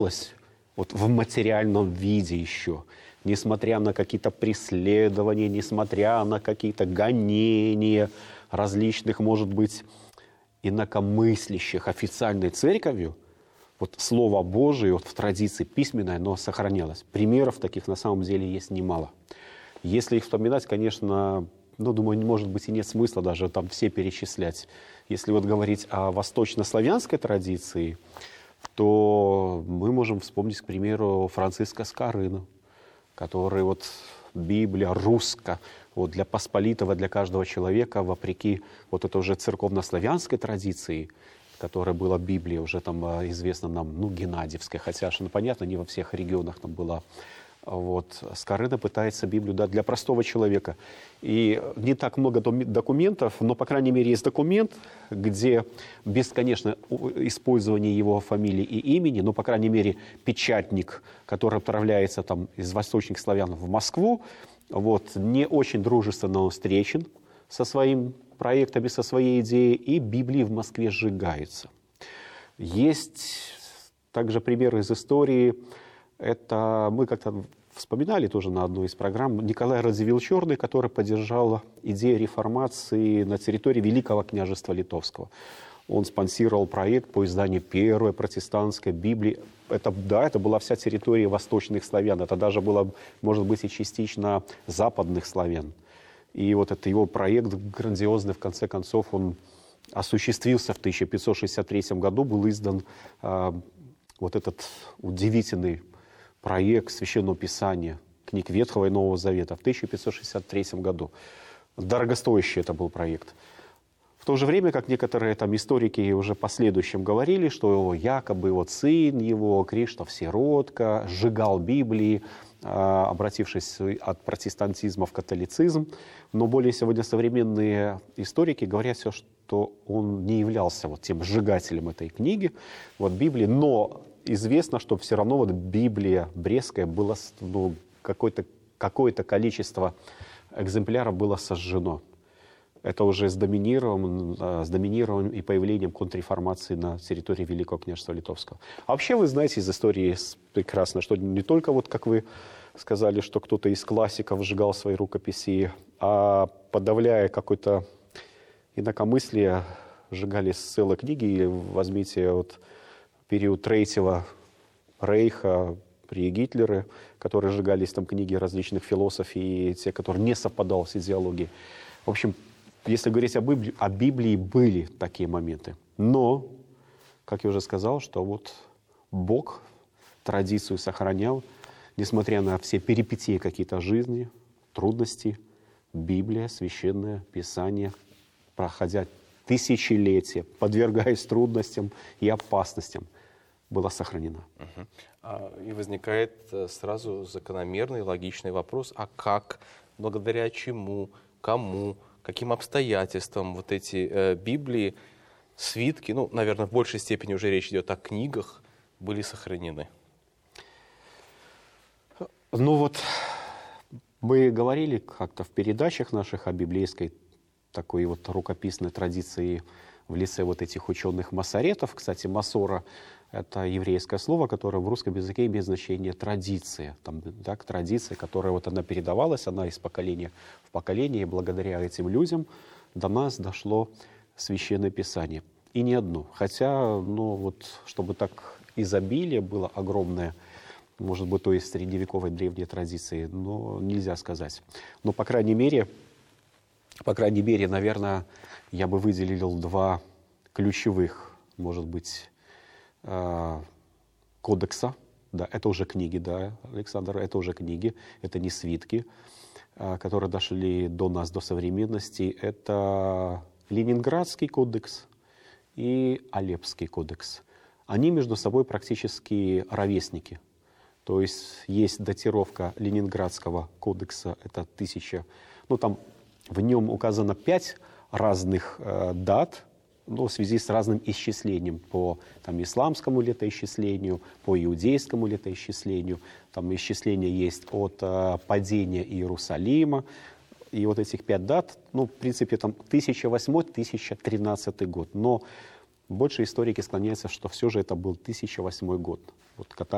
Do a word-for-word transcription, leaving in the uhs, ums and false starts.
вот в материальном виде еще, несмотря на какие-то преследования, несмотря на какие-то гонения различных, может быть, инакомыслящих официальной церковью, вот Слово Божие вот в традиции письменной, оно сохранялось. Примеров таких на самом деле есть немало. Если их вспоминать, конечно, ну, думаю, может быть, и нет смысла даже там все перечислять. Если вот говорить о восточнославянской традиции, то мы можем вспомнить, к примеру, Франциска Скорына, который вот Библия русско, вот для посполитого, для каждого человека, вопреки вот этой уже церковнославянской традиции, которая была в Библии, уже там известна нам, ну, Геннадьевская, хотя, ну, понятно, не во всех регионах там была. Вот. Скорына пытается Библию дать для простого человека. И не так много документов, но, по крайней мере, есть документ, где без, конечно, использования его фамилии и имени, но, по крайней мере, печатник, который отправляется там из восточных славян в Москву, вот, не очень дружественно он встречен со своим проектом и со своей идеей, и Библии в Москве сжигаются. Есть также примеры из истории. Это мы как-то вспоминали тоже на одной из программ Николай Радзивилл-Черный, который поддержал идею реформации на территории Великого княжества Литовского. Он спонсировал проект по изданию первой протестантской Библии. Это, да, это была вся территория восточных славян. Это даже было, может быть, и частично западных славян. И вот этот его проект грандиозный, в конце концов, он осуществился в тысяча пятьсот шестьдесят третьем году. Был издан э, вот этот удивительный проект Священного Писания, книг Ветхого и Нового Завета в тысяча пятьсот шестьдесят третьем году. Дорогостоящий это был проект. В то же время, как некоторые там историки уже последующим говорили, что якобы вот сын его, Криштоф Сиротка, сжигал Библии, обратившись от протестантизма в католицизм. Но более сегодня современные историки говорят все, что он не являлся вот тем сжигателем этой книги, вот Библии, но известно, что все равно вот Библия Брестская была, ну, какое-то, какое-то количество экземпляров было сожжено. Это уже с доминированием, с доминированием и появлением контрреформации на территории Великого княжества Литовского. А вообще вы знаете из истории прекрасно, что не только вот, как вы сказали, что кто-то из классиков сжигал свои рукописи, а подавляя какое-то инакомыслие, сжигали целые книги. И возьмите вот период Третьего Рейха при Гитлере, которые сжигались там книги различных философов и те, которые не совпадали с идеологией. В общем, если говорить о Библии, о Библии были такие моменты. Но, как я уже сказал, что вот Бог традицию сохранял, несмотря на все перипетии какие-то жизни, трудности, Библия, Священное Писание, проходя тысячелетия, подвергаясь трудностям и опасностям, была сохранена. Угу. И возникает сразу закономерный, логичный вопрос, а как, благодаря чему, кому, каким обстоятельствам вот эти э, Библии, свитки, ну, наверное, в большей степени уже речь идет о книгах, были сохранены? Ну вот, мы говорили как-то в передачах наших о библейской такой вот рукописной традиции в лице вот этих ученых массоретов. Кстати, массора — это еврейское слово, которое в русском языке имеет значение традиция. Там, так, традиция, которая вот она передавалась, она из поколения в поколение, и благодаря этим людям до нас дошло Священное Писание. И не одно. Хотя, ну вот, чтобы так изобилие было огромное, может быть, то есть средневековой древней традиции, но нельзя сказать. Но, по крайней мере, по крайней мере, наверное, я бы выделил два ключевых, может быть, кодекса. Да, это уже книги, да, Александр, это уже книги, это не свитки, которые дошли до нас, до современности. Это Ленинградский кодекс и Алепский кодекс. Они между собой практически ровесники. То есть есть датировка Ленинградского кодекса, это тысяча, ну там в нем указано пять разных э, дат, но в связи с разным исчислением по там, исламскому летоисчислению, по иудейскому летоисчислению. Там исчисление есть от э, падения Иерусалима. И вот этих пять дат, ну, в принципе, там тысяча восьмой — тысяча тринадцатый год. Но больше историки склоняются, что все же это был тысяча восьмой год. Вот,